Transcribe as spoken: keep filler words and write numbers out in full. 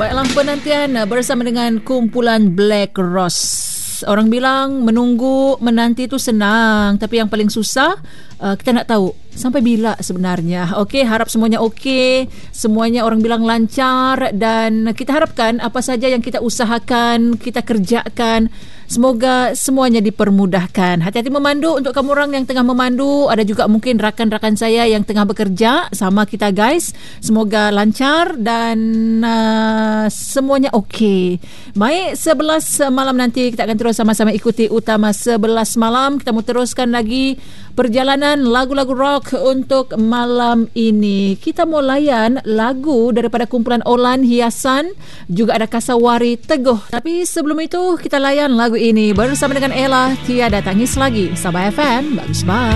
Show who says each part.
Speaker 1: Baiklah, penantian bersama dengan kumpulan Black Rose. Orang bilang menunggu, menanti itu senang, tapi yang paling susah uh, kita nak tahu sampai bila sebenarnya. Okey, harap semuanya okey, semuanya orang bilang lancar, dan kita harapkan apa saja yang kita usahakan, kita kerjakan, semoga semuanya dipermudahkan. Hati-hati memandu untuk kamu orang yang tengah memandu. Ada juga mungkin rakan-rakan saya yang tengah bekerja. Sama kita guys. Semoga lancar dan uh, semuanya okey. Baik, sebelas malam nanti kita akan terus sama-sama ikuti Utama sebelas malam. Kita mau teruskan lagi perjalanan lagu-lagu rock untuk malam ini. Kita mau layan lagu daripada kumpulan Olan Hiasan. Juga ada Kasawari Teguh. Tapi sebelum itu kita layan lagu ini bersama dengan Ella, Tiada Tangis Lagi. Sabah F M, bagus banget.